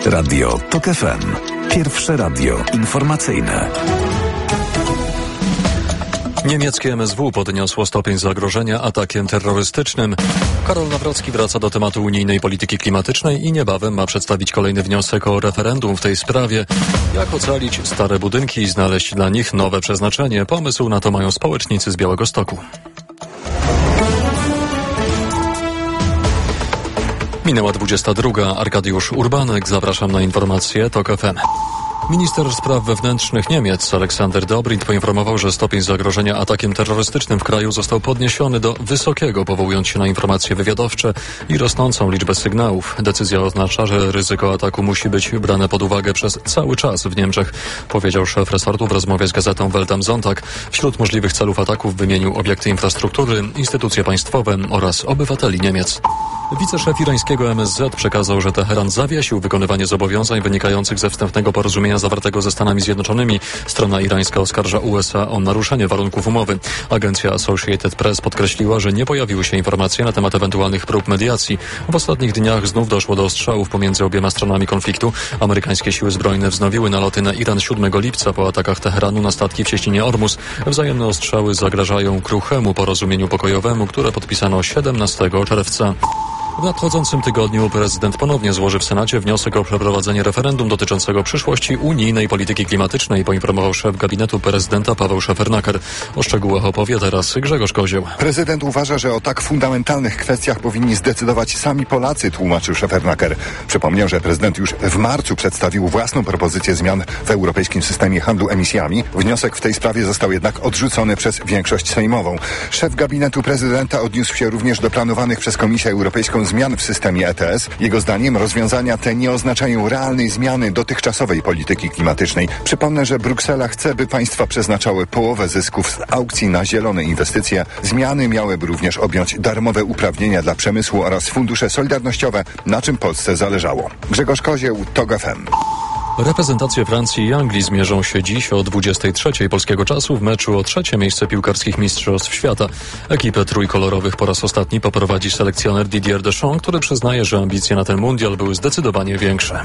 Radio TOK FM. Pierwsze radio informacyjne. Niemieckie MSW podniosło stopień zagrożenia atakiem terrorystycznym. Karol Nawrocki wraca do tematu unijnej polityki klimatycznej i niebawem ma przedstawić kolejny wniosek o referendum w tej sprawie. Jak ocalić stare budynki i znaleźć dla nich nowe przeznaczenie? Pomysł na to mają społecznicy z Białegostoku. Minęła 22. Arkadiusz Urbanek. Zapraszam na informacje TOK FM. Minister spraw wewnętrznych Niemiec Aleksander Dobrindt poinformował, że stopień zagrożenia atakiem terrorystycznym w kraju został podniesiony do wysokiego, powołując się na informacje wywiadowcze i rosnącą liczbę sygnałów. Decyzja oznacza, że ryzyko ataku musi być brane pod uwagę przez cały czas w Niemczech, powiedział szef resortu w rozmowie z gazetą Welt am Sonntag. Wśród możliwych celów ataków wymienił obiekty infrastruktury, instytucje państwowe oraz obywateli Niemiec. Wiceszef irańskiego MSZ przekazał, że Teheran zawiesił wykonywanie zobowiązań wynikających ze wstępnego porozumienia zawartego ze Stanami Zjednoczonymi. Strona irańska oskarża USA o naruszenie warunków umowy. Agencja Associated Press podkreśliła, że nie pojawiły się informacje na temat ewentualnych prób mediacji. W ostatnich dniach znów doszło do ostrzałów pomiędzy obiema stronami konfliktu. Amerykańskie siły zbrojne wznowiły naloty na Iran 7 lipca po atakach Teheranu na statki w cieśninie Ormus. Wzajemne ostrzały zagrażają kruchemu porozumieniu pokojowemu, które podpisano 17 czerwca. W nadchodzącym tygodniu prezydent ponownie złoży w Senacie wniosek o przeprowadzenie referendum dotyczącego przyszłości unijnej polityki klimatycznej, poinformował szef gabinetu prezydenta Paweł Szefernaker. O szczegółach opowie teraz Grzegorz Kozieł. Prezydent uważa, że o tak fundamentalnych kwestiach powinni zdecydować sami Polacy, tłumaczył Szefernaker. Przypomniał, że prezydent już w marcu przedstawił własną propozycję zmian w europejskim systemie handlu emisjami. Wniosek w tej sprawie został jednak odrzucony przez większość sejmową. Szef gabinetu prezydenta odniósł się również do planowanych przez Komisję Europejską zmian w systemie ETS. Jego zdaniem rozwiązania te nie oznaczają realnej zmiany dotychczasowej polityki klimatycznej. Przypomnę, że Bruksela chce, by państwa przeznaczały połowę zysków z aukcji na zielone inwestycje. Zmiany miałyby również objąć darmowe uprawnienia dla przemysłu oraz fundusze solidarnościowe, na czym Polsce zależało. Grzegorz Kozieł, TOK FM. Reprezentacje Francji i Anglii zmierzą się dziś o 23:00 polskiego czasu w meczu o trzecie miejsce piłkarskich mistrzostw świata. Ekipę trójkolorowych po raz ostatni poprowadzi selekcjoner Didier Deschamps, który przyznaje, że ambicje na ten mundial były zdecydowanie większe.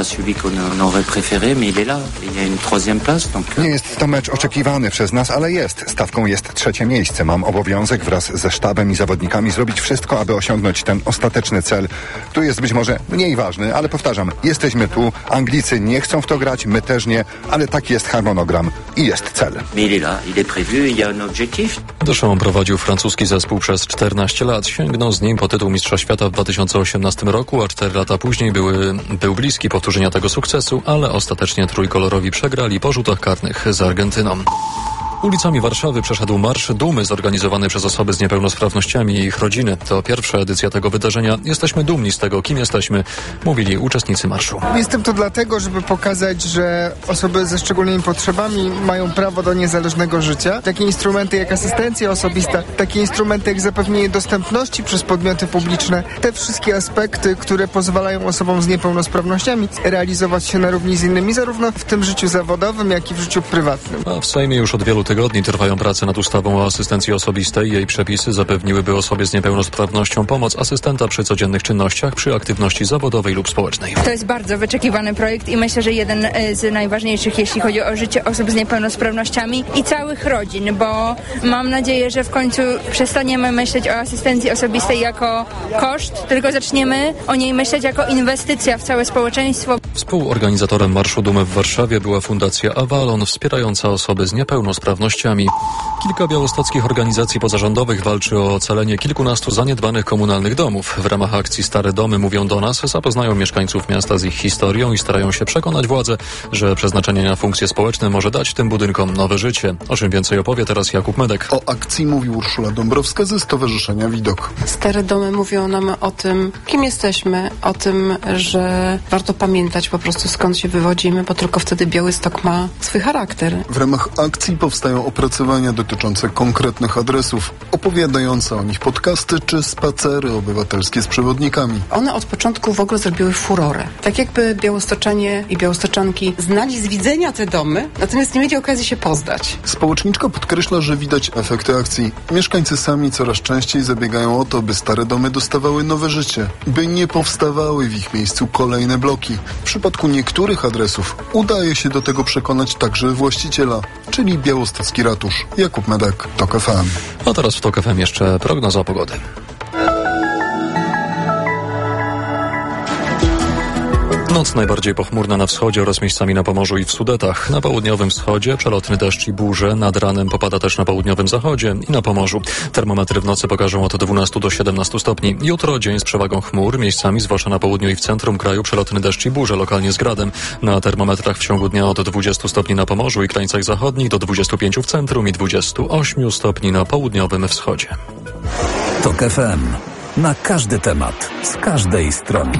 Nie jest to mecz oczekiwany przez nas, ale jest. Stawką jest trzecie miejsce. Mam obowiązek wraz ze sztabem i zawodnikami zrobić wszystko, aby osiągnąć ten ostateczny cel, który jest być może mniej ważny, ale powtarzam, jesteśmy tu. Anglicy nie chcą w to grać, my też nie, ale taki jest harmonogram i jest cel. Deschamps prowadził francuski zespół przez 14 lat. Sięgnął z nim po tytuł mistrza świata w 2018 roku, a 4 lata później był bliski powtórzenia tego sukcesu, ale ostatecznie trójkolorowi przegrali po rzutach karnych z Argentyną. Ulicami Warszawy przeszedł Marsz Dumy zorganizowany przez osoby z niepełnosprawnościami i ich rodziny. To pierwsza edycja tego wydarzenia. Jesteśmy dumni z tego, kim jesteśmy, mówili uczestnicy marszu. Jestem tu dlatego, żeby pokazać, że osoby ze szczególnymi potrzebami mają prawo do niezależnego życia. Takie instrumenty jak asystencja osobista, takie instrumenty jak zapewnienie dostępności przez podmioty publiczne, te wszystkie aspekty, które pozwalają osobom z niepełnosprawnościami realizować się na równi z innymi, zarówno w tym życiu zawodowym, jak i w życiu prywatnym. A w Sejmie już od wielu tygodni trwają prace nad ustawą o asystencji osobistej. Jej przepisy zapewniłyby osobie z niepełnosprawnością pomoc asystenta przy codziennych czynnościach, przy aktywności zawodowej lub społecznej. To jest bardzo wyczekiwany projekt i myślę, że jeden z najważniejszych, jeśli chodzi o życie osób z niepełnosprawnościami i całych rodzin, bo mam nadzieję, że w końcu przestaniemy myśleć o asystencji osobistej jako koszt, tylko zaczniemy o niej myśleć jako inwestycja w całe społeczeństwo. Współorganizatorem Marszu Dumy w Warszawie była Fundacja Avalon, wspierająca osoby z niepełnosprawnościami. Kilka białostockich organizacji pozarządowych walczy o ocalenie kilkunastu zaniedbanych komunalnych domów. W ramach akcji Stare Domy mówią do nas, zapoznają mieszkańców miasta z ich historią i starają się przekonać władze, że przeznaczenie na funkcje społeczne może dać tym budynkom nowe życie. O czym więcej opowie teraz Jakub Medek. O akcji mówi Urszula Dąbrowska ze Stowarzyszenia Widok. Stare Domy mówią nam o tym, kim jesteśmy, o tym, że warto pamiętać po prostu skąd się wywodzimy, bo tylko wtedy Białystok ma swój charakter. W ramach akcji powstają opracowania dotyczące konkretnych adresów, opowiadające o nich podcasty czy spacery obywatelskie z przewodnikami. One od początku w ogóle zrobiły furorę. Tak jakby białostoczanie i białostoczanki znali z widzenia te domy, natomiast nie mieli okazji się poznać. Społeczniczka podkreśla, że widać efekty akcji. Mieszkańcy sami coraz częściej zabiegają o to, by stare domy dostawały nowe życie, by nie powstawały w ich miejscu kolejne bloki. W przypadku niektórych adresów udaje się do tego przekonać także właściciela, czyli białostocki ratusz. Jakub Medek, TOK FM. A teraz w TOK FM jeszcze prognoza pogody. Noc najbardziej pochmurna na wschodzie oraz miejscami na Pomorzu i w Sudetach. Na południowym wschodzie przelotny deszcz i burze. Nad ranem popada też na południowym zachodzie i na Pomorzu. Termometry w nocy pokażą od 12 do 17 stopni. Jutro dzień z przewagą chmur. Miejscami, zwłaszcza na południu i w centrum kraju, przelotny deszcz i burze, lokalnie z gradem. Na termometrach w ciągu dnia od 20 stopni na Pomorzu i krańcach zachodnich do 25 w centrum i 28 stopni na południowym wschodzie. TOK FM. Na każdy temat. Z każdej strony.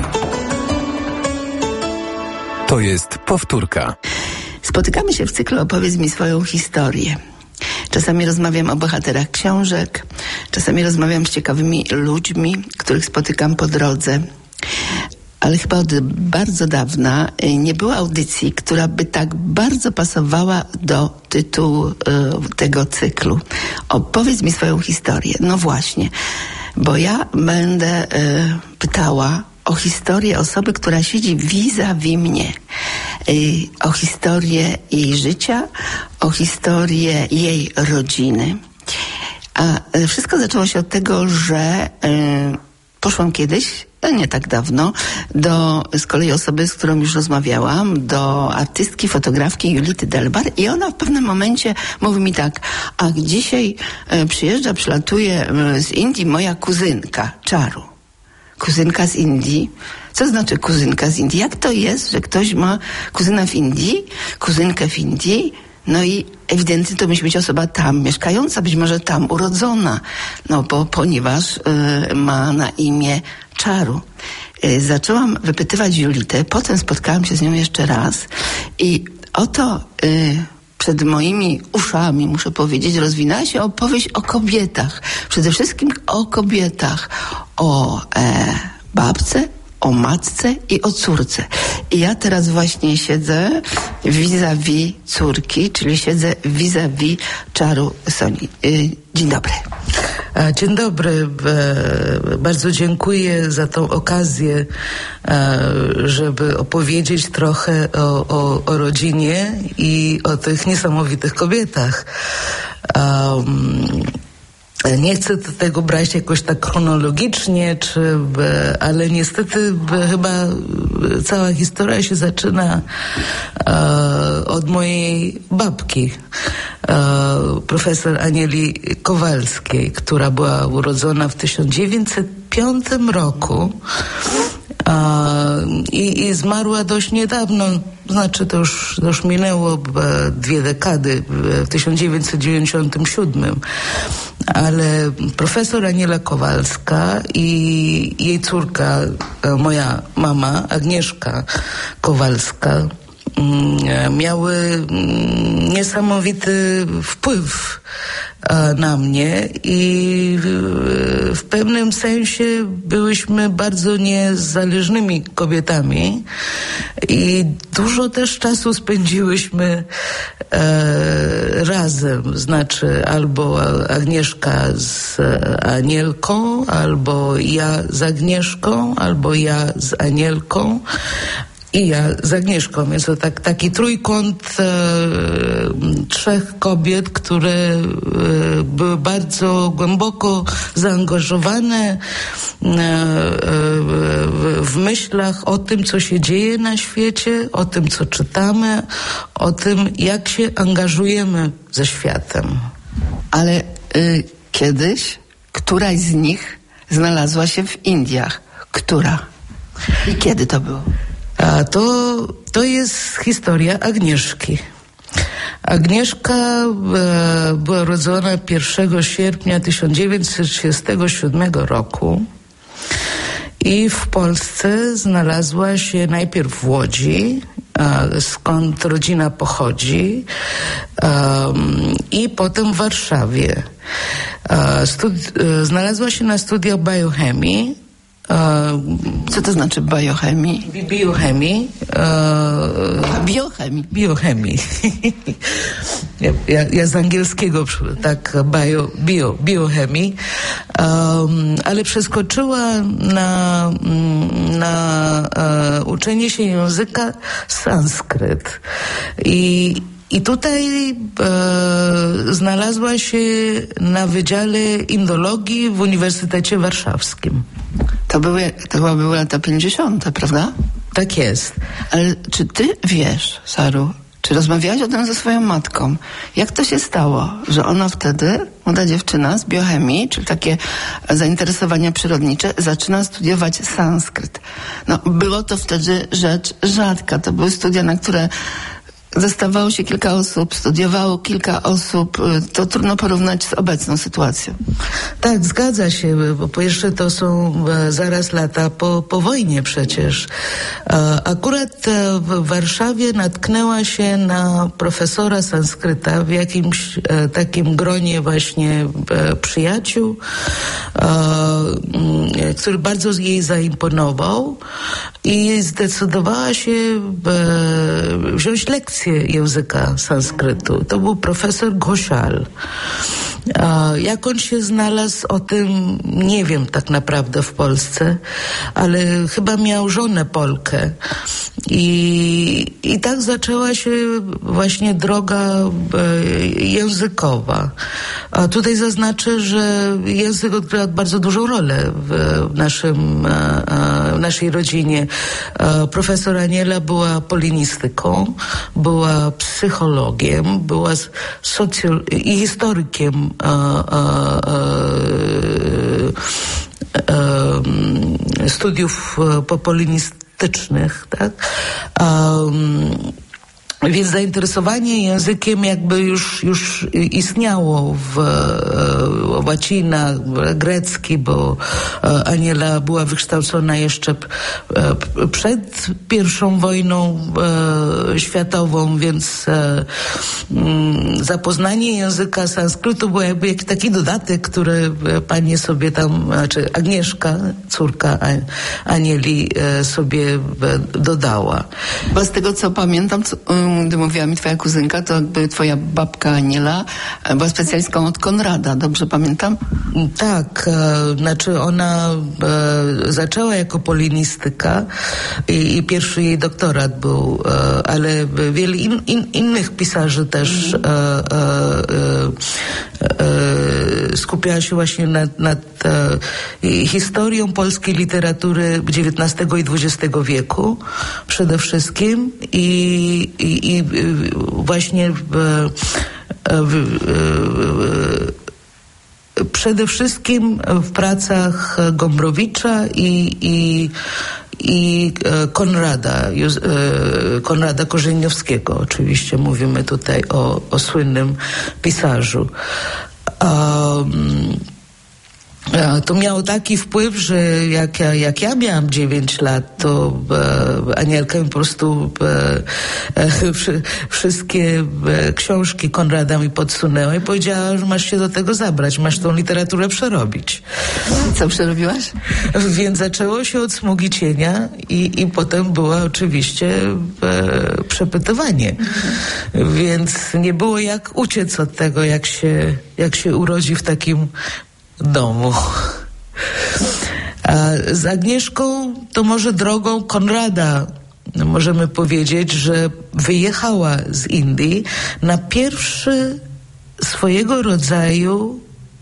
To jest powtórka. Spotykamy się w cyklu Opowiedz mi swoją historię. Czasami rozmawiam o bohaterach książek, czasami rozmawiam z ciekawymi ludźmi, których spotykam po drodze. Ale chyba od bardzo dawna nie było audycji, która by tak bardzo pasowała do tytułu tego cyklu. Opowiedz mi swoją historię. No właśnie, bo ja będę pytała o historię osoby, która siedzi vis-a-vis mnie. O historię jej życia, o historię jej rodziny. A wszystko zaczęło się od tego, że poszłam kiedyś, nie tak dawno, do z kolei osoby, z którą już rozmawiałam, do artystki, fotografki Julity Delbar i ona w pewnym momencie mówi mi tak: a dzisiaj przylatuje z Indii moja kuzynka, Czaru. Kuzynka z Indii? Co znaczy kuzynka z Indii? Jak to jest, że ktoś ma kuzyna w Indii, kuzynkę w Indii? No i ewidentnie to musi być osoba tam mieszkająca, być może tam urodzona, no bo ponieważ ma na imię Czaru. Zaczęłam wypytywać Julitę, potem spotkałam się z nią jeszcze raz i oto przed moimi uszami, muszę powiedzieć, rozwinęła się opowieść o kobietach. Przede wszystkim o kobietach, o babce, o matce i o córce. I ja teraz właśnie siedzę vis-a-vis córki, czyli siedzę vis-a-vis Czaru Soni. Dzień dobry. Dzień dobry. Bardzo dziękuję za tą okazję, żeby opowiedzieć trochę o rodzinie i o tych niesamowitych kobietach. Nie chcę tego brać jakoś tak chronologicznie, ale niestety chyba cała historia się zaczyna od mojej babki, profesor Anieli Kowalskiej, która była urodzona w 1905 roku i zmarła dość niedawno. Znaczy to już minęło 2 dekady, w 1997. Ale profesor Aniela Kowalska i jej córka, moja mama, Agnieszka Kowalska, miały niesamowity wpływ na mnie i w pewnym sensie byłyśmy bardzo niezależnymi kobietami i dużo też czasu spędziłyśmy razem, znaczy albo Agnieszka z Anielką, albo ja z Agnieszką, albo ja z Anielką i ja z Agnieszką. Więc to taki trójkąt 3 kobiet, które były bardzo głęboko zaangażowane w myślach o tym, co się dzieje na świecie, o tym, co czytamy, o tym, jak się angażujemy ze światem. Ale kiedyś któraś z nich znalazła się w Indiach. Która? I kiedy to było? To jest historia Agnieszki. Agnieszka była urodzona 1 sierpnia 1937 roku i w Polsce znalazła się najpierw w Łodzi, skąd rodzina pochodzi, i potem w Warszawie. Znalazła się na studiach biochemii. Co to znaczy biochemii? Biochemii. Biochemii. Ja z angielskiego, tak, biochemii. Ale przeskoczyła na uczenie się języka sanskryt. I tutaj znalazła się na Wydziale Indologii w Uniwersytecie Warszawskim. To chyba były lata 50., prawda? Tak jest. Ale czy ty wiesz, Saru, czy rozmawiałaś o tym ze swoją matką? Jak to się stało, że ona wtedy, młoda dziewczyna z biochemii, czy takie zainteresowania przyrodnicze, zaczyna studiować sanskryt? No, było to wtedy rzecz rzadka. To były studia, na które zestawało się kilka osób, studiowało kilka osób. To trudno porównać z obecną sytuacją. Tak, zgadza się, bo po pierwsze to są zaraz lata po wojnie przecież. Akurat w Warszawie natknęła się na profesora sanskryta w jakimś takim gronie właśnie przyjaciół, który bardzo jej zaimponował i zdecydowała się wziąć lekcję języka sanskrytu. To był profesor Ghoshal. Jak on się znalazł, o tym nie wiem tak naprawdę w Polsce, ale chyba miał żonę Polkę. I tak zaczęła się właśnie droga językowa. A tutaj zaznaczę, że język odgrywa bardzo dużą rolę w naszej rodzinie. Profesor Aniela była polinistyką, była psychologiem, była i historykiem studiów popolinistycznych, tak? Więc zainteresowanie językiem jakby już istniało w łacina, grecki, bo Aniela była wykształcona jeszcze przed I wojną światową, więc zapoznanie języka sanskrytu było jakby jakiś taki dodatek, który pani sobie tam, znaczy Agnieszka, córka Anieli, sobie dodała. Bo z tego co pamiętam, gdy mówiła mi twoja kuzynka, to jakby twoja babka Aniela była specjalistką od Konrada, dobrze pamiętam? Tak, znaczy ona zaczęła jako polinistyka i pierwszy jej doktorat był, ale wiele innych pisarzy też skupiała się właśnie nad historią polskiej literatury XIX i XX wieku przede wszystkim i właśnie przede wszystkim w pracach Gombrowicza i Konrada Korzeniowskiego. Oczywiście mówimy tutaj o słynnym pisarzu. To miało taki wpływ, że jak ja miałam 9 lat, to Anielka mi po prostu wszystkie książki Konrada mi podsunęła i powiedziała, że masz się do tego zabrać, masz tą literaturę przerobić. Co przerobiłaś? Więc zaczęło się od Smugi cienia i potem było oczywiście przepytywanie. Więc nie było jak uciec od tego, jak się urodzi w takim domu. A z Agnieszką to może drogą Konrada możemy powiedzieć, że wyjechała z Indii na pierwszy swojego rodzaju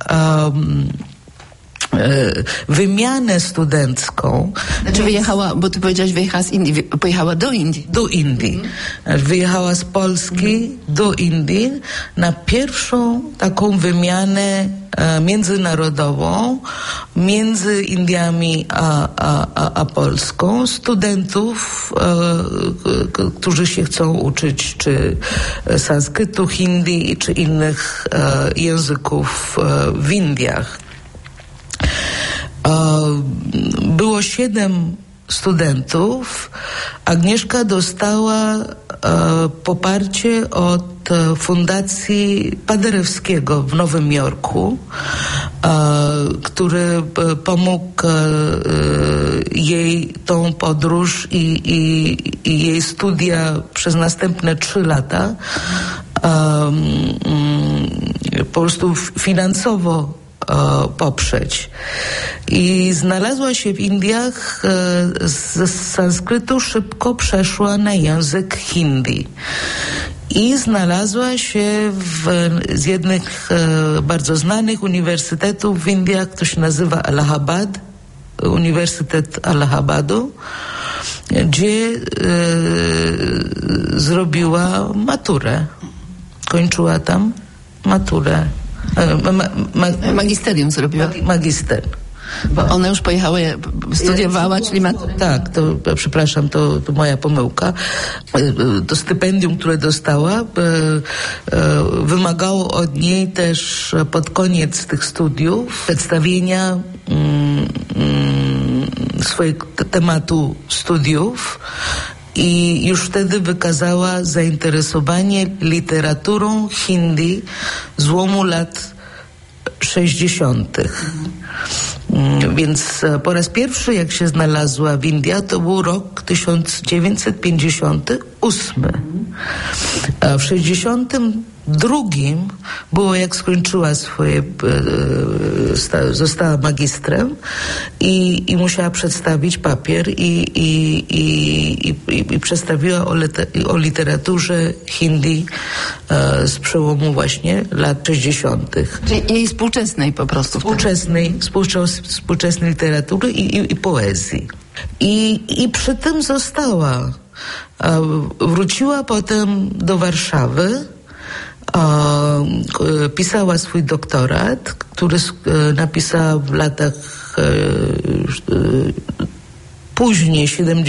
wymianę studencką. Znaczy wyjechała, bo ty powiedziałaś wyjechała z Indii, pojechała do Indii. Do Indii. Wyjechała z Polski do Indii na pierwszą taką wymianę międzynarodową między Indiami a Polską studentów, którzy się chcą uczyć czy sanskrytu, hindi czy innych języków w Indiach. Było 7 studentów. Agnieszka dostała poparcie od Fundacji Paderewskiego w Nowym Jorku, który pomógł jej tą podróż i jej studia przez następne 3 lata po prostu finansowo poprzeć. I znalazła się w Indiach, z sanskrytu szybko przeszła na język hindi. I znalazła się z jednych bardzo znanych uniwersytetów w Indiach, który się nazywa Allahabad, Uniwersytet Allahabadu, gdzie zrobiła maturę. Kończyła tam maturę. Magisterium zrobiła? Magister. Bo ona już pojechała, studiowała, czyli Tak, to przepraszam, to moja pomyłka. To stypendium, które dostała, wymagało od niej też pod koniec tych studiów przedstawienia swojego tematu studiów. I już wtedy wykazała zainteresowanie literaturą hindi złomu lat 60. Więc po raz pierwszy, jak się znalazła w Indiach, to był rok 1958. A w 62 było, jak skończyła swoje, została magistrem i musiała przedstawić papier i przedstawiła o literaturze hindi z przełomu właśnie lat 60. Czyli jej współczesnej po prostu. Współczesnej literatury i poezji. I przy tym została. Wróciła potem do Warszawy, pisała swój doktorat, który napisała w latach później,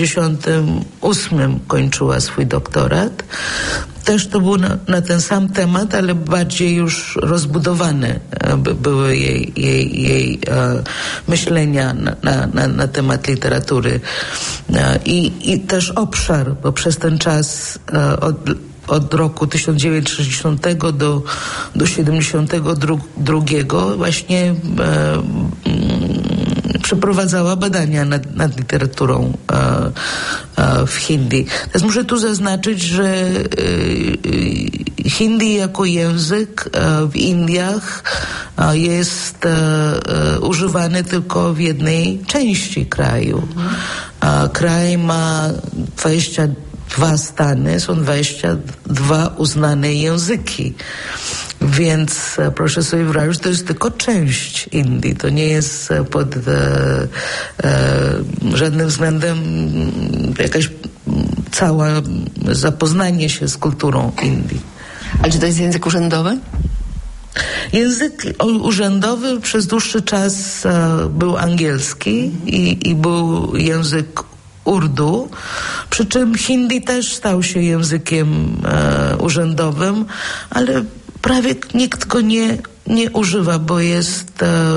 78 kończyła swój doktorat. Też to był na ten sam temat, ale bardziej już rozbudowane były jej myślenia na temat literatury. I też obszar, bo przez ten czas od roku 1960 do 72 właśnie przeprowadzała badania nad literaturą w hindi. Teraz muszę tu zaznaczyć, że hindi jako język w Indiach jest używany tylko w jednej części kraju. Kraj ma 22 stany, są 22 uznane języki. Więc proszę sobie wyobrazić, to jest tylko część Indii. To nie jest pod żadnym względem jakaś cała zapoznanie się z kulturą Indii. Ale czy to jest język urzędowy? Język urzędowy przez dłuższy czas był angielski i był język Urdu, przy czym hindi też stał się językiem urzędowym, ale prawie nikt go nie używa, bo jest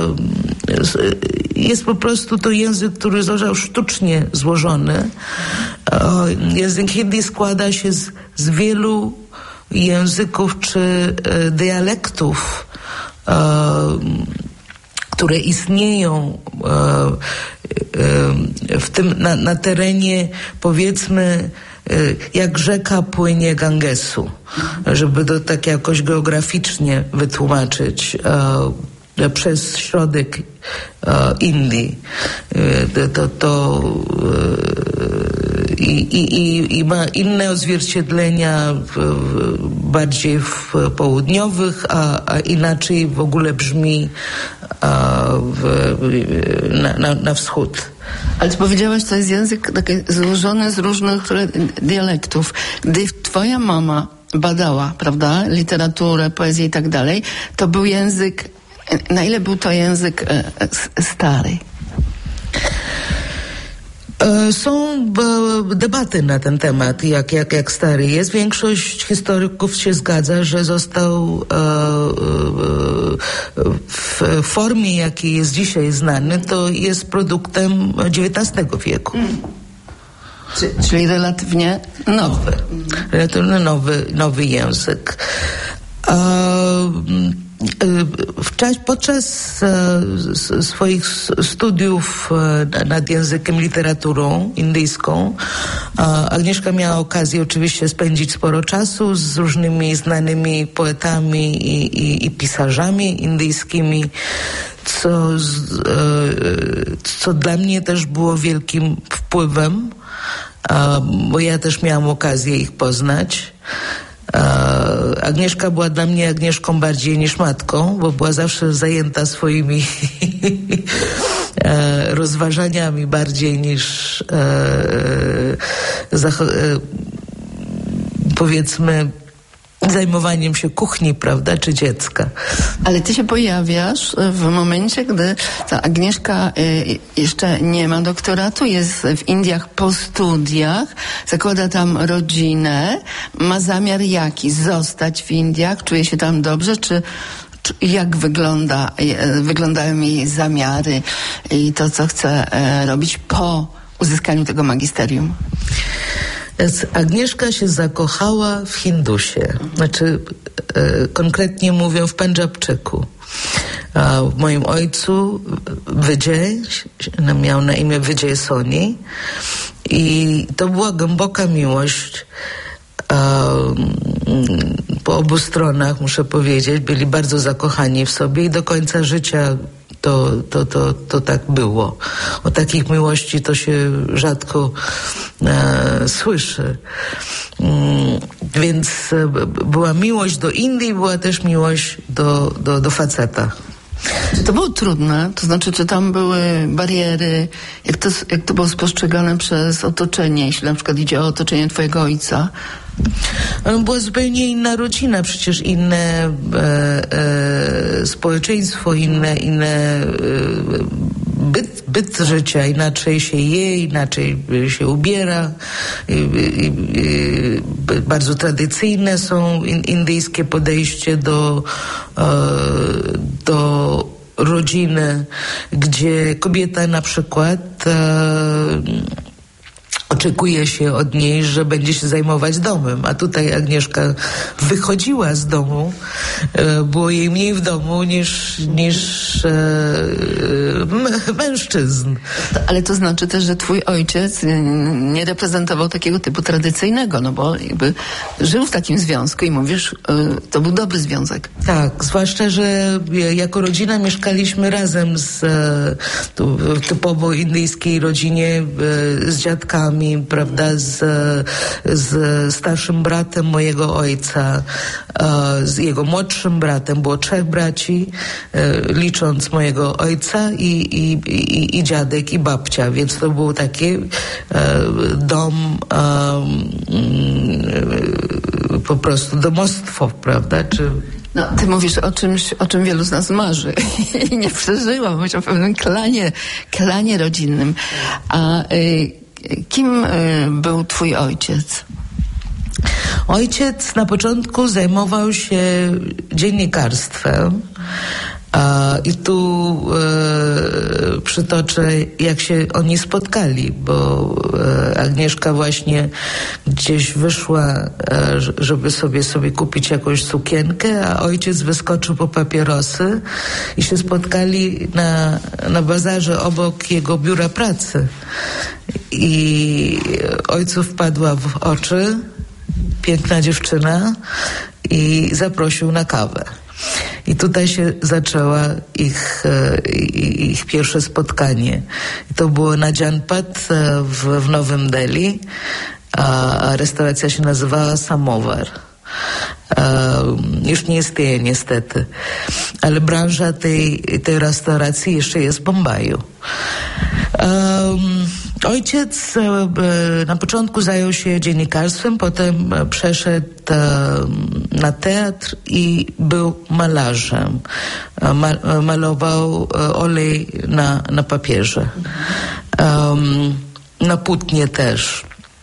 po prostu to język, który został sztucznie złożony. Język hindi składa się z wielu języków czy dialektów, które istnieją w tym na terenie, powiedzmy, jak rzeka płynie Gangesu, żeby to tak jakoś geograficznie wytłumaczyć, przez środek Indii. I ma inne odzwierciedlenia bardziej w południowych, a inaczej w ogóle brzmi na wschód. Ale ty powiedziałaś, to jest język taki złożony z różnych dialektów. Gdy twoja mama badała, prawda, literaturę, poezję i tak dalej, to był język, na ile był to język stary? Są debaty na ten temat, jak stary jest. Większość historyków się zgadza, że został w formie, jakiej jest dzisiaj znany, to jest produktem XIX wieku. Czyli relatywnie nowy. Relatywnie nowy język. Podczas swoich studiów nad językiem, literaturą indyjską, Agnieszka miała okazję oczywiście spędzić sporo czasu z różnymi znanymi poetami i pisarzami indyjskimi. co dla mnie też było wielkim wpływem, bo ja też miałam okazję ich poznać. Agnieszka była dla mnie Agnieszką bardziej niż matką, bo była zawsze zajęta swoimi rozważaniami bardziej niż powiedzmy zajmowaniem się kuchni, prawda, czy dziecka. Ale ty się pojawiasz w momencie, gdy ta Agnieszka jeszcze nie ma doktoratu, jest w Indiach po studiach, zakłada tam rodzinę, ma zamiar jaki? Zostać w Indiach? Czuje się tam dobrze? Czy jak wyglądają jej zamiary i to, co chce robić po uzyskaniu tego magisterium? Agnieszka się zakochała w Hindusie, znaczy konkretnie mówię w Pendżabczyku. W moim ojcu Vijay, miał na imię Vijay Soni, i to była głęboka miłość. Po obu stronach, muszę powiedzieć, byli bardzo zakochani w sobie i do końca życia to tak było. O takich miłości to się rzadko słyszy. Więc była miłość do Indii, była też miłość do faceta. Czy to było trudne? To znaczy, czy tam były bariery? Jak to było spostrzegane przez otoczenie, jeśli na przykład idzie o otoczenie twojego ojca? Była zupełnie inna rodzina, przecież inne społeczeństwo, inne byt życia, inaczej się je, inaczej się ubiera. Bardzo tradycyjne są indyjskie podejście do rodziny, gdzie kobieta na przykład oczekuje się od niej, że będzie się zajmować domem, a tutaj Agnieszka wychodziła z domu, było jej mniej w domu niż mężczyzn. Ale to znaczy też, że twój ojciec nie reprezentował takiego typu tradycyjnego, no bo jakby żył w takim związku i mówisz, to był dobry związek. Tak, zwłaszcza, że jako rodzina mieszkaliśmy razem w typowo indyjskiej rodzinie z dziadkami, prawda, z starszym bratem mojego ojca, z jego młodszym bratem. Było 3 braci, licząc mojego ojca i dziadek i babcia, więc to był taki dom, po prostu domostwo, prawda, czy... No, ty mówisz o czymś, o czym wielu z nas marzy i nie przeżyłam, mówisz o pewnym klanie rodzinnym. A kim był twój ojciec? Ojciec na początku zajmował się dziennikarstwem. I tu przytoczę, jak się oni spotkali, bo Agnieszka właśnie gdzieś wyszła, żeby sobie kupić jakąś sukienkę, a ojciec wyskoczył po papierosy i się spotkali na bazarze obok jego biura pracy. I ojcu wpadła w oczy piękna dziewczyna i zaprosił na kawę. I tutaj się zaczęła ich pierwsze spotkanie. I to było na Janpat w Nowym Delhi, a restauracja się nazywała Samowar. Już nie istnieje niestety, ale branża tej restauracji jeszcze jest w Bombaju. Ojciec na początku zajął się dziennikarstwem, potem przeszedł na teatr i był malarzem. Malował olej na papierze. Na płótnie też.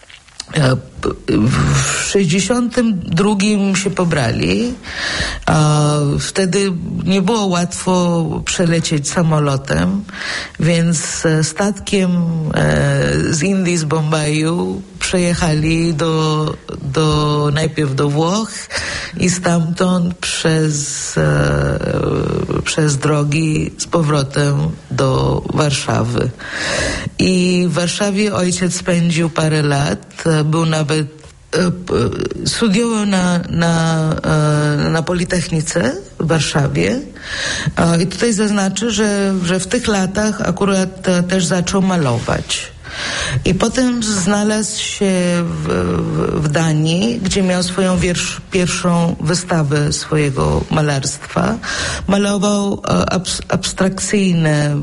W 62 się pobrali. Wtedy nie było łatwo przelecieć samolotem, więc statkiem z Indii, z Bombaju przejechali najpierw do Włoch i stamtąd przez drogi z powrotem do Warszawy. I w Warszawie ojciec spędził parę lat, był nawet studiował na Politechnice w Warszawie i tutaj zaznaczę, że w tych latach akurat też zaczął malować. I potem znalazł się w Danii, gdzie miał swoją pierwszą wystawę swojego malarstwa. Malował abstrakcyjne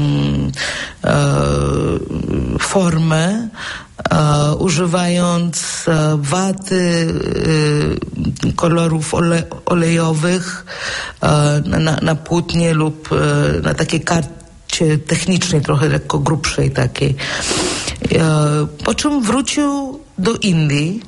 formy, używając waty, kolorów olejowych na płótnie lub na takiej karcie technicznej, trochę lekko grubszej takiej. Po czym wrócił do Indii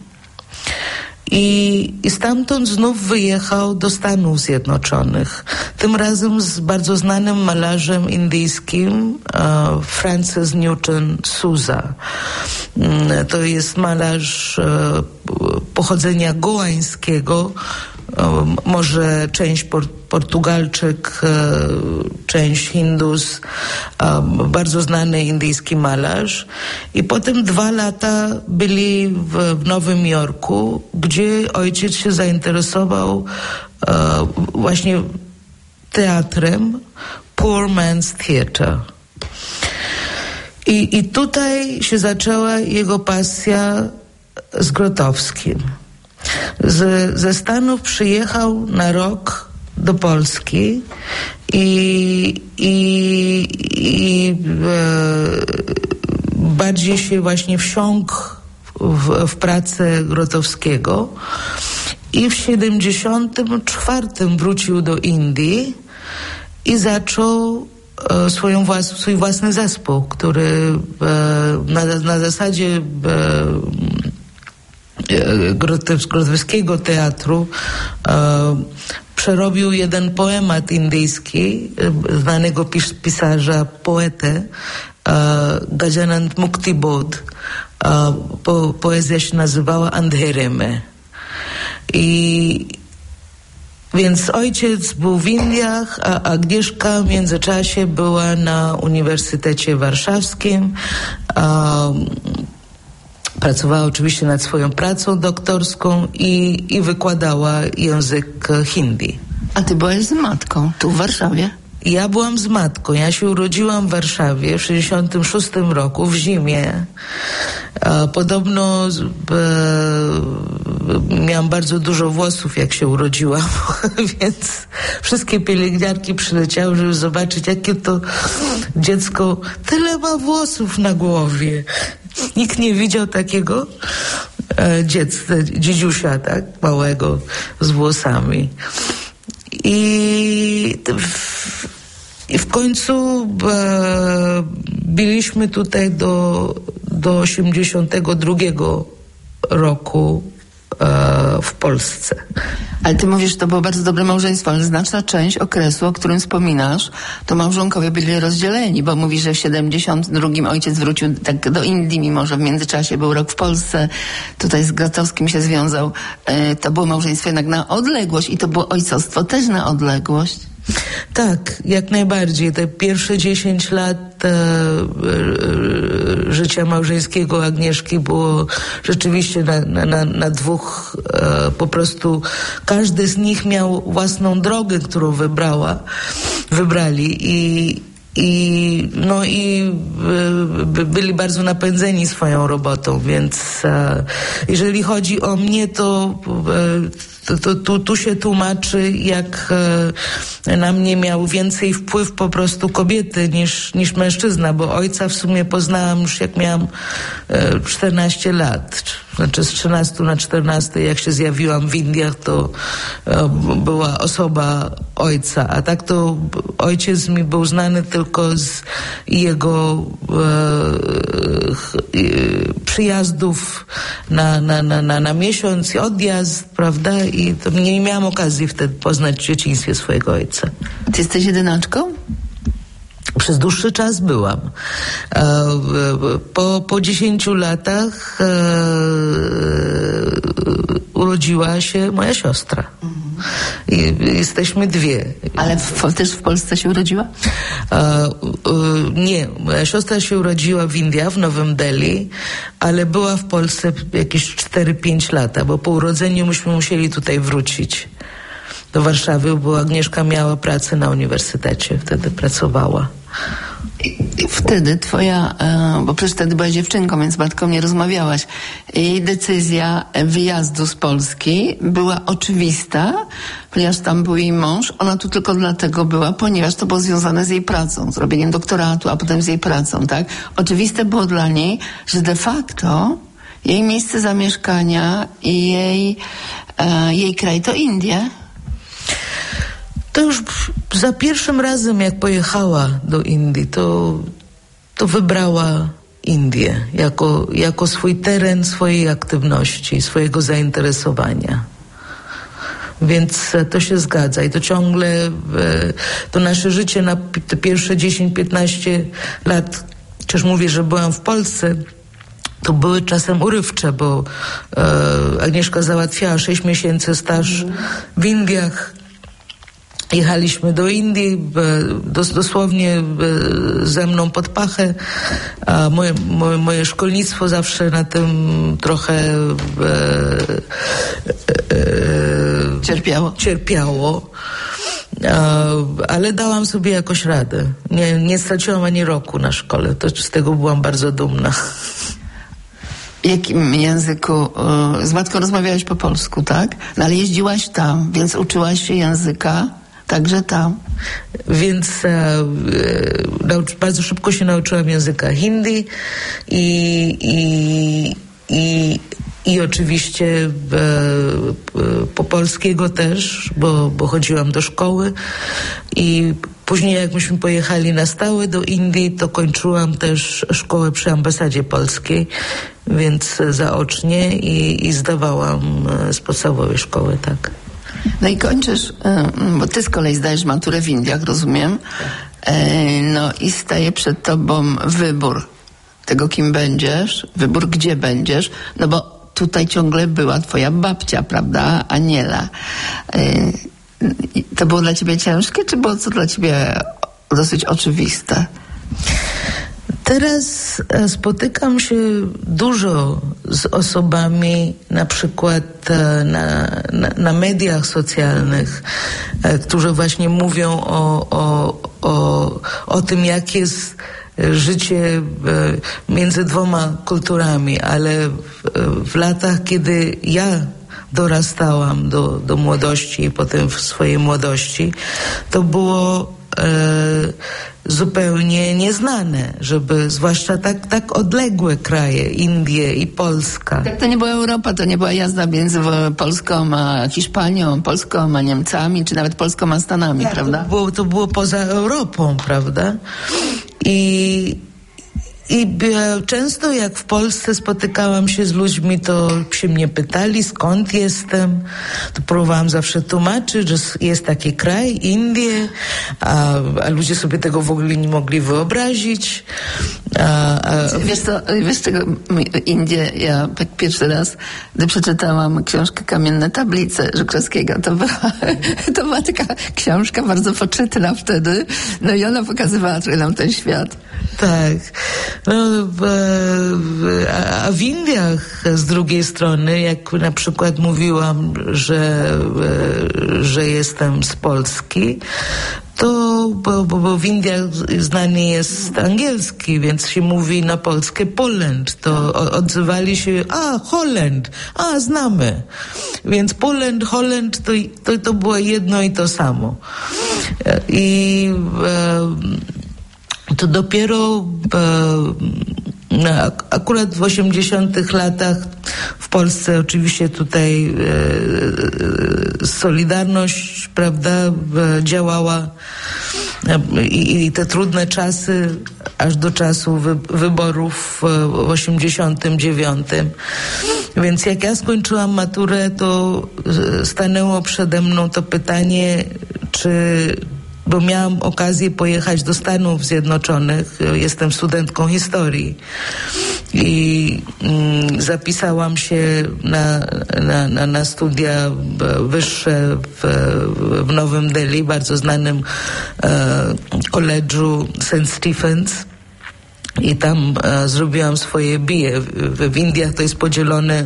i stamtąd znów wyjechał do Stanów Zjednoczonych. Tym razem z bardzo znanym malarzem indyjskim Francis Newton Souza. To jest malarz pochodzenia goańskiego, może część Portugalczyk, część Hindus, bardzo znany indyjski malarz. I potem 2 lata byli w Nowym Jorku, gdzie ojciec się zainteresował właśnie teatrem, Poor Man's Theatre. I tutaj się zaczęła jego pasja z Grotowskim. Ze Stanów przyjechał na rok do Polski i bardziej się właśnie wsiąkł w pracę Grotowskiego i w 1974 wrócił do Indii i zaczął swój własny zespół, który na zasadzie Grotowskiego teatru przerobił jeden poemat indyjski znanego pisarza, poetę Gajanand Muktibodh. Poezja się nazywała Andhere mein. I więc ojciec był w Indiach, a Agnieszka w międzyczasie była na Uniwersytecie Warszawskim. Pracowała oczywiście nad swoją pracą doktorską i wykładała język hindi. A ty byłaś z matką tu w Warszawie? Ja byłam z matką. Ja się urodziłam w Warszawie w 1966 roku, w zimie. Podobno miałam bardzo dużo włosów, jak się urodziłam, więc wszystkie pielęgniarki przyleciały, żeby zobaczyć, jakie to dziecko tyle ma włosów na głowie. Nikt nie widział takiego dziedziusia, tak, małego, z włosami. I w końcu byliśmy tutaj do 82 roku w Polsce. Ale ty mówisz, że to było bardzo dobre małżeństwo, ale znaczna część okresu, o którym wspominasz, to małżonkowie byli rozdzieleni, bo mówisz, że w 72 ojciec wrócił tak do Indii, mimo że w międzyczasie był rok w Polsce, tutaj z Grotowskim się związał. To było małżeństwo jednak na odległość i to było ojcostwo też na odległość. Tak, jak najbardziej. Te pierwsze 10 lat życia małżeńskiego Agnieszki było rzeczywiście na dwóch, po prostu każdy z nich miał własną drogę, którą wybrali i byli bardzo napędzeni swoją robotą, więc jeżeli chodzi o mnie, to tu się tłumaczy, jak na mnie miał więcej wpływ po prostu kobiety niż mężczyzna, bo ojca w sumie poznałam już jak miałam 14 lat. Znaczy z 13 na 14, jak się zjawiłam w Indiach, to była osoba ojca, a tak to ojciec mi był znany tylko z jego przyjazdów na miesiąc i odjazd, prawda? I to nie miałam okazji wtedy poznać w dzieciństwie swojego ojca. Ty jesteś jedynaczką? Przez dłuższy czas byłam. Po 10 latach urodziła się moja siostra. Jesteśmy dwie. Ale też w Polsce się urodziła? Nie. Moja siostra się urodziła w Indiach, w Nowym Delhi, ale była w Polsce jakieś 4-5 lata, bo po urodzeniu myśmy musieli tutaj wrócić do Warszawy, bo Agnieszka miała pracę na uniwersytecie, wtedy pracowała. I wtedy twoja, bo przecież wtedy byłaś dziewczynką, więc z matką nie rozmawiałaś. Jej decyzja wyjazdu z Polski była oczywista, ponieważ tam był jej mąż. Ona tu tylko dlatego była, ponieważ to było związane z jej pracą, z robieniem doktoratu, a potem z jej pracą, tak? Oczywiste było dla niej, że de facto jej miejsce zamieszkania i jej kraj to Indie. To już za pierwszym razem, jak pojechała do Indii, to wybrała Indię jako swój teren swojej aktywności, swojego zainteresowania. Więc to się zgadza i to ciągle, to nasze życie na te pierwsze 10-15 lat, chociaż mówię, że byłam w Polsce, to były czasem urywcze, bo Agnieszka załatwiała 6 miesięcy staż w Indiach. Jechaliśmy do Indii, dosłownie ze mną pod pachę, a moje szkolnictwo zawsze na tym trochę cierpiało. Ale dałam sobie jakoś radę. Nie straciłam ani roku na szkole. Z tego byłam bardzo dumna. W jakim języku? Z matką rozmawiałaś po polsku, tak? No ale jeździłaś tam, więc uczyłaś się języka także tam. Więc bardzo szybko się nauczyłam języka hindi i oczywiście po polskiego też, bo chodziłam do szkoły i później jak myśmy pojechali na stałe do Indii, to kończyłam też szkołę przy ambasadzie polskiej, więc zaocznie i zdawałam z podstawowej szkoły, tak. No i kończysz, bo ty z kolei zdajesz maturę w Indiach, rozumiem, no i staje przed tobą wybór tego, kim będziesz, wybór, gdzie będziesz, no bo tutaj ciągle była twoja babcia, prawda, Aniela. To było dla ciebie ciężkie, czy było to dla ciebie dosyć oczywiste? Teraz spotykam się dużo z osobami, na przykład na mediach socjalnych, którzy właśnie mówią o tym, jak jest życie między dwoma kulturami, ale w latach, kiedy ja dorastałam do młodości i potem w swojej młodości, to było zupełnie nieznane, żeby zwłaszcza tak odległe kraje, Indie i Polska. Tak, to nie była Europa, to nie była jazda między Polską a Hiszpanią, Polską a Niemcami, czy nawet Polską a Stanami, tak, prawda? To było poza Europą, prawda? I często jak w Polsce spotykałam się z ludźmi, to się mnie pytali, skąd jestem. To próbowałam zawsze tłumaczyć, że jest taki kraj, Indie, a ludzie sobie tego w ogóle nie mogli wyobrazić. Wiesz czego, Indie, ja tak pierwszy raz, gdy przeczytałam książkę Kamienne tablice Żuklewskiego, to była taka książka bardzo poczytna wtedy, no i ona pokazywała nam ten świat. Tak. No, a w Indiach z drugiej strony, jak na przykład mówiłam, że jestem z Polski, to, bo w Indiach znany jest angielski, więc się mówi na polskie Poland, to odzywali się, Holland, znamy. Więc Poland, Holland, to było jedno i to samo. I to dopiero akurat w 80 latach w Polsce oczywiście tutaj Solidarność, prawda, działała i te trudne czasy aż do czasu wyborów w 89. Więc jak ja skończyłam maturę, to stanęło przede mną to pytanie, czy bo miałam okazję pojechać do Stanów Zjednoczonych. Jestem studentką historii i zapisałam się na studia wyższe w Nowym Delhi, bardzo znanym koledżu St. Stephens. I tam zrobiłam swoje BA. W Indiach to jest podzielone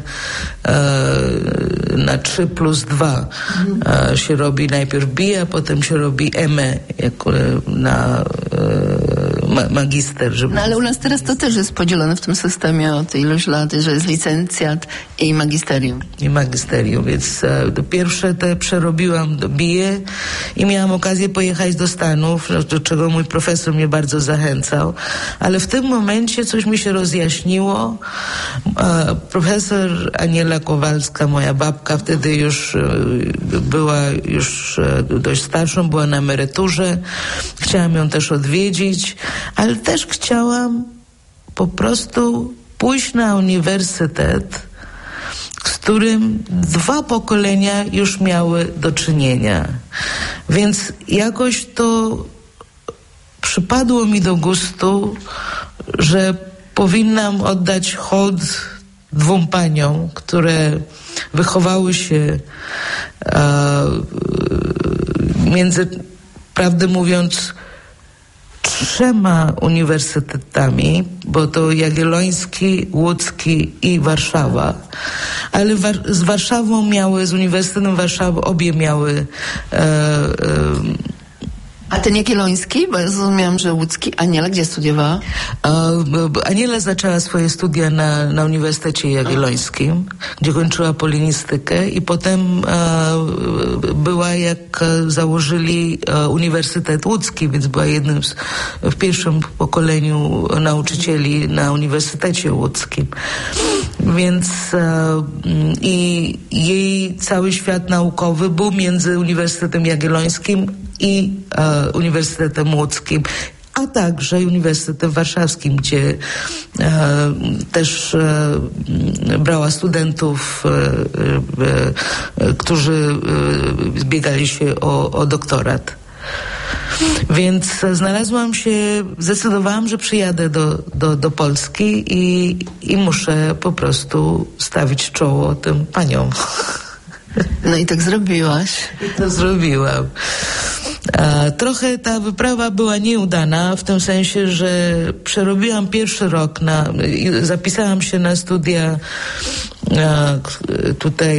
na 3+2. Się robi najpierw BA, a potem się robi ME na magister. No ale u nas teraz to też jest podzielone w tym systemie od iluś lat, że jest licencjat i magisterium. Więc do pierwsze te przerobiłam do BA i miałam okazję pojechać do Stanów, do czego mój profesor mnie bardzo zachęcał, ale w tym momencie coś mi się rozjaśniło. Profesor Aniela Kowalska, moja babka, wtedy już była dość starszą, była na emeryturze. Chciałam ją też odwiedzić, ale też chciałam po prostu pójść na uniwersytet, z którym 2 pokolenia już miały do czynienia. Więc jakoś to przypadło mi do gustu, że powinnam oddać hołd 2 paniom, które wychowały się między, prawdę mówiąc, 3 uniwersytetami, bo to Jagielloński, Łódzki i Warszawa, ale z Warszawą z Uniwersytetem Warszawy obie miały A ten Jagielloński? Bo ja zrozumiałam, że łódzki. Aniela gdzie studiowała? Aniela zaczęła swoje studia na Uniwersytecie Jagiellońskim, gdzie kończyła polinistykę i potem była, jak założyli Uniwersytet Łódzki, więc była jednym w pierwszym pokoleniu nauczycieli na Uniwersytecie Łódzkim. Więc i jej cały świat naukowy był między Uniwersytetem Jagiellońskim i Uniwersytetem Łódzkim, a także Uniwersytetem Warszawskim, gdzie też brała studentów, którzy zbiegali się o doktorat. Więc zdecydowałam, że przyjadę do Polski i muszę po prostu stawić czoło tym paniom. No i tak zrobiłaś. I to zrobiłam. Trochę ta wyprawa była nieudana, w tym sensie, że przerobiłam pierwszy rok zapisałam się na studia tutaj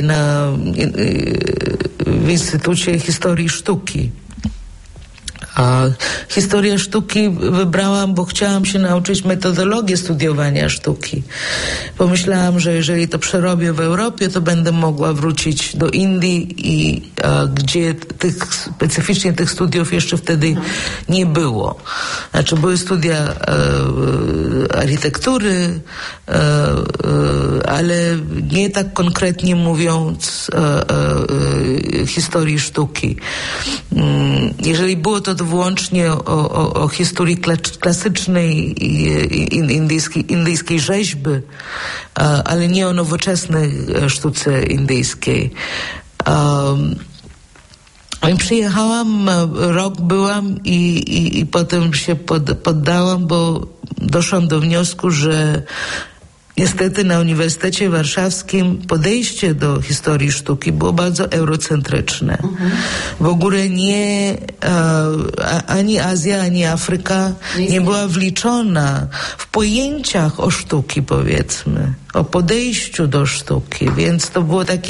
w Instytucie Historii Sztuki. A historię sztuki wybrałam, bo chciałam się nauczyć metodologię studiowania sztuki. Pomyślałam, że jeżeli to przerobię w Europie, to będę mogła wrócić do Indii, gdzie specyficznie tych studiów jeszcze wtedy nie było. Znaczy były studia architektury, ale nie tak konkretnie mówiąc historii sztuki. Jeżeli było to wyłącznie o historii klasycznej indyjskiej rzeźby, ale nie o nowoczesnej sztuce indyjskiej. Przyjechałam, rok byłam i potem się poddałam, bo doszłam do wniosku, że niestety na Uniwersytecie Warszawskim podejście do historii sztuki było bardzo eurocentryczne. W ogóle ani Azja, ani Afryka nie była wliczona w pojęciach o sztuki, powiedzmy, o podejściu do sztuki, więc to było takie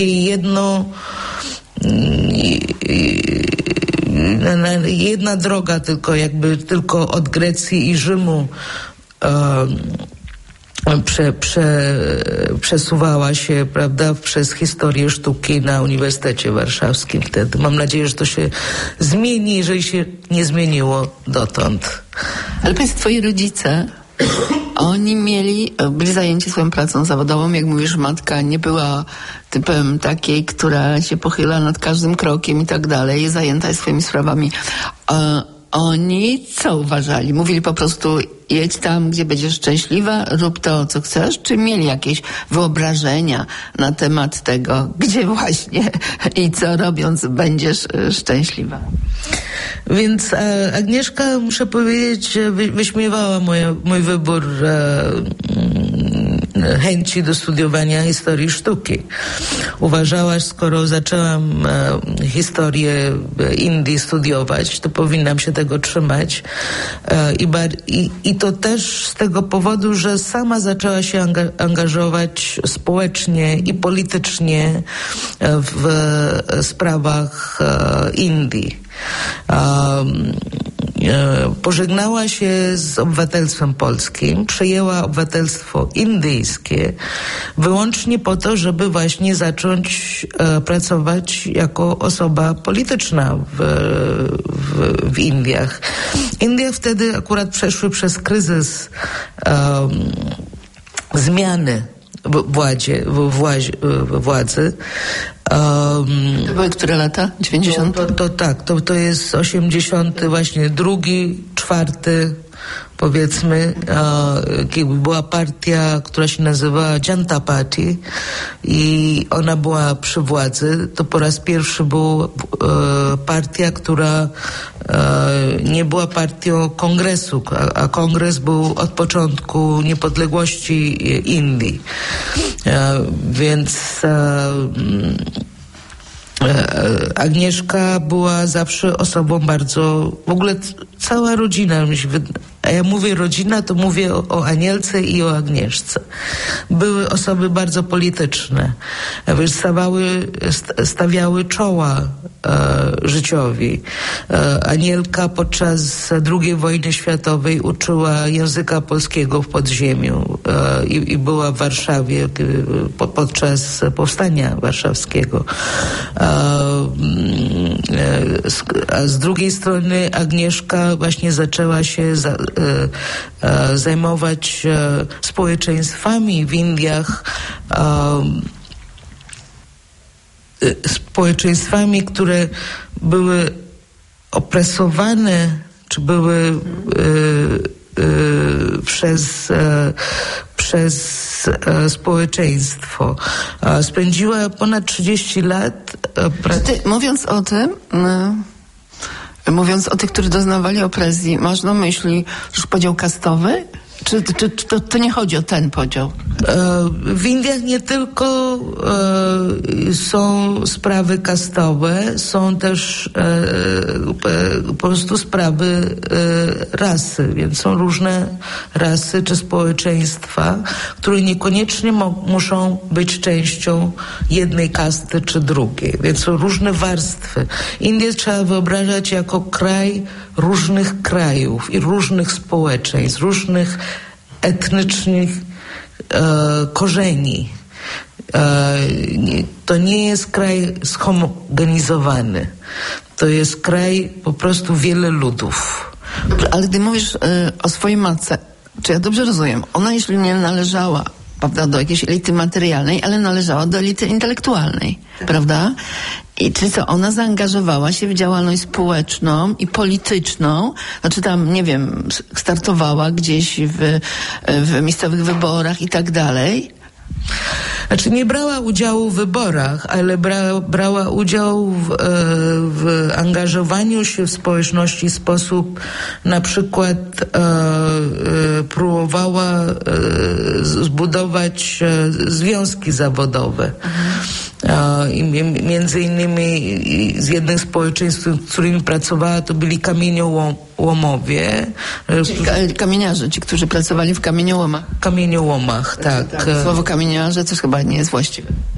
jedna droga tylko od Grecji i Rzymu przesuwała się, prawda, przez historię sztuki na Uniwersytecie Warszawskim wtedy. Mam nadzieję, że to się zmieni, jeżeli się nie zmieniło dotąd. Ale powiedz, twoi rodzice, oni byli zajęci swoją pracą zawodową, jak mówisz, matka nie była typem takiej, która się pochyla nad każdym krokiem i tak dalej, zajęta jest swoimi sprawami. Oni co uważali? Mówili po prostu: jedź tam, gdzie będziesz szczęśliwa, rób to, co chcesz? Czy mieli jakieś wyobrażenia na temat tego, gdzie właśnie i co robiąc będziesz szczęśliwa? Więc Agnieszka, muszę powiedzieć, wyśmiewała mój wybór chęci do studiowania historii sztuki. Uważała, skoro zaczęłam historię Indii studiować, to powinnam się tego trzymać. I to też z tego powodu, że sama zaczęła się angażować społecznie i politycznie w sprawach Indii. Pożegnała się z obywatelstwem polskim, przejęła obywatelstwo indyjskie wyłącznie po to, żeby właśnie zacząć pracować jako osoba polityczna w Indiach. Indie wtedy akurat przeszły przez kryzys zmiany władzy. To były które lata? 90? To jest 80, właśnie 2, 4, powiedzmy, była partia, która się nazywała Janata Party i ona była przy władzy. To po raz pierwszy była partia, która nie była partią kongresu, a kongres był od początku niepodległości Indii. Więc Agnieszka była zawsze osobą bardzo, w ogóle cała rodzina, a ja mówię rodzina, to mówię o Anielce i o Agnieszce. Były osoby bardzo polityczne, stawiały czoła życiowi. Anielka podczas II wojny światowej uczyła języka polskiego w podziemiu i była w Warszawie podczas powstania warszawskiego. A z drugiej strony Agnieszka właśnie zaczęła się zajmować społeczeństwami w Indiach, społeczeństwami, które były opresowane, czy były przez społeczeństwo. Spędziła ponad 30 lat. Mówiąc o tych, którzy doznawali opresji, masz na myśli już podział kastowy? Czy to nie chodzi o ten podział? W Indiach nie tylko są sprawy kastowe, są też po prostu sprawy rasy, więc są różne rasy czy społeczeństwa, które niekoniecznie muszą być częścią jednej kasty czy drugiej, więc są różne warstwy. Indię trzeba wyobrażać jako kraj różnych krajów i różnych społeczeństw, różnych etnicznych korzeni. To nie jest kraj zhomogenizowany. To jest kraj po prostu wiele ludów. Dobrze, ale gdy mówisz o swojej matce, czy ja dobrze rozumiem, ona jeśli nie należała, prawda, do jakiejś elity materialnej, ale należała do elity intelektualnej, prawda? I czy co, ona zaangażowała się w działalność społeczną i polityczną? Znaczy tam, nie wiem, startowała gdzieś w miejscowych wyborach i tak dalej? Znaczy nie brała udziału w wyborach, ale brała udział w angażowaniu się w społeczności w sposób, na przykład próbowała zbudować związki zawodowe. I między innymi z jednych społeczeństw, z którymi pracowała, to byli kamieniołomowie. Czyli kamieniarze, ci, którzy pracowali w kamieniołomach. Kamieniołomach, tak. Słowo kamieniarze też chyba nie jest właściwe.